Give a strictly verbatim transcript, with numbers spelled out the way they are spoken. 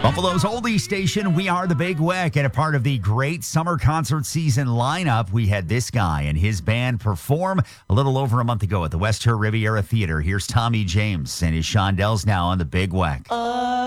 Buffalo's oldie station, we are the Big Weck, and a part of the great summer concert season lineup. We had this guy and his band perform a little over a month ago at the West Her Riviera Theater. Here's Tommy James and his Shondells now on the Big Weck. Uh-